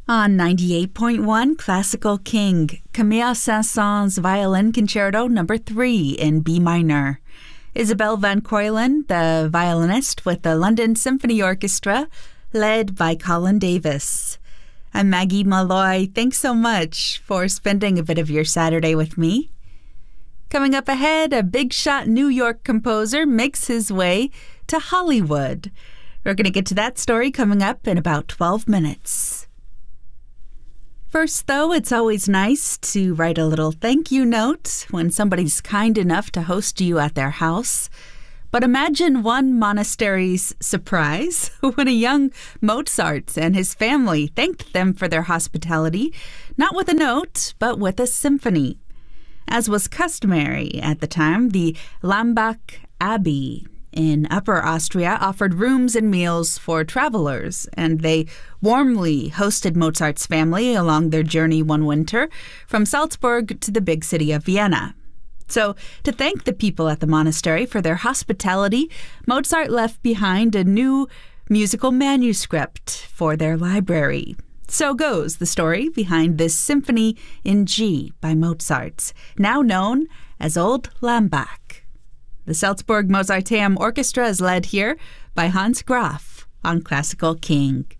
On 98.1 Classical King, Camille Saint-Saëns Violin Concerto No. 3 in B minor. Isabelle Van Cortlandt, the violinist with the London Symphony Orchestra, led by Colin Davis. I'm Maggie Malloy. Thanks so much for spending a bit of your Saturday with me. Coming up ahead, a big-shot New York composer makes his way to Hollywood. We're going to get to that story coming up in about 12 minutes. First, though, it's always nice to write a little thank you note when somebody's kind enough to host you at their house. But imagine one monastery's surprise when a young Mozart and his family thanked them for their hospitality, not with a note, but with a symphony. As was customary at the time, the Lambach Abbey in Upper Austria offered rooms and meals for travelers, and they warmly hosted Mozart's family along their journey one winter from Salzburg to the big city of Vienna. So, to thank the people at the monastery for their hospitality, Mozart left behind a new musical manuscript for their library. So goes the story behind this Symphony in G by Mozart, now known as Old Lambach. The Salzburg Mozarteum Orchestra is led here by Hans Graf on Classical King.